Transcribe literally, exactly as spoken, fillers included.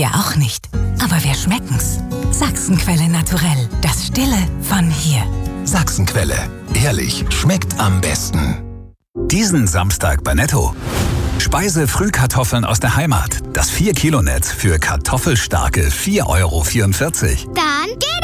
Wir auch nicht. Aber wir schmecken's. Sachsenquelle naturell. Das Stille von hier. Sachsenquelle. Ehrlich, schmeckt am besten. Diesen Samstag bei Netto. Speise-Frühkartoffeln aus der Heimat. Das vier Kilo Netz für kartoffelstarke vier Euro vierundvierzig. Dann geht